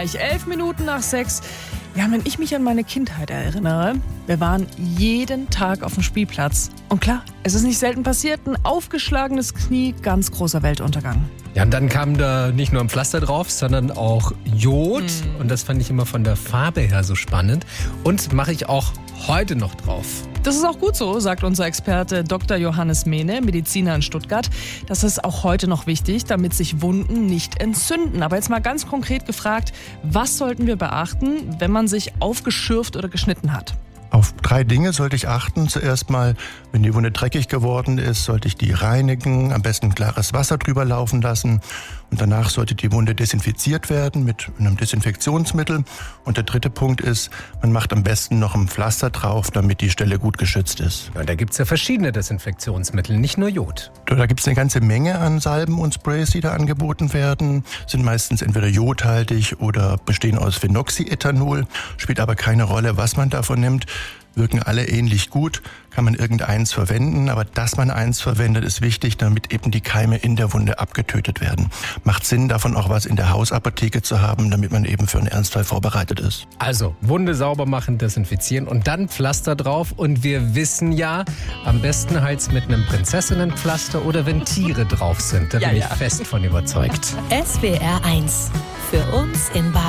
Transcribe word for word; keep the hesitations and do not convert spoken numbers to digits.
gleich elf Minuten nach sechs. Ja, wenn ich mich an meine Kindheit erinnere, wir waren jeden Tag auf dem Spielplatz. Und klar, es ist nicht selten passiert, ein aufgeschlagenes Knie, ganz großer Weltuntergang. Ja, und dann kam da nicht nur ein Pflaster drauf, sondern auch Jod. Mhm. Und das fand ich immer von der Farbe her so spannend. Und mache ich auch heute noch drauf. Das ist auch gut so, sagt unser Experte Doktor Johannes Mehne, Mediziner in Stuttgart. Das ist auch heute noch wichtig, damit sich Wunden nicht entzünden. Aber jetzt mal ganz konkret gefragt, was sollten wir beachten, wenn man sich aufgeschürft oder geschnitten hat? Auf drei Dinge sollte ich achten. Zuerst mal, wenn die Wunde dreckig geworden ist, sollte ich die reinigen, am besten klares Wasser drüber laufen lassen. Und danach sollte die Wunde desinfiziert werden mit einem Desinfektionsmittel. Und der dritte Punkt ist, man macht am besten noch ein Pflaster drauf, damit die Stelle gut geschützt ist. Ja, da gibt es ja verschiedene Desinfektionsmittel, nicht nur Jod. Da gibt es eine ganze Menge an Salben und Sprays, die da angeboten werden. Sind meistens entweder jodhaltig oder bestehen aus Phenoxyethanol. Spielt aber keine Rolle, was man davon nimmt. Wirken alle ähnlich gut, kann man irgendeins verwenden, aber dass man eins verwendet, ist wichtig, damit eben die Keime in der Wunde abgetötet werden. Macht Sinn, davon auch was in der Hausapotheke zu haben, damit man eben für einen Ernstfall vorbereitet ist. Also, Wunde sauber machen, desinfizieren und dann Pflaster drauf. Und wir wissen ja, am besten halt mit einem Prinzessinnenpflaster oder wenn Tiere drauf sind. Da Ja, bin ja. ich fest von überzeugt. S W R eins. Für uns in Baden.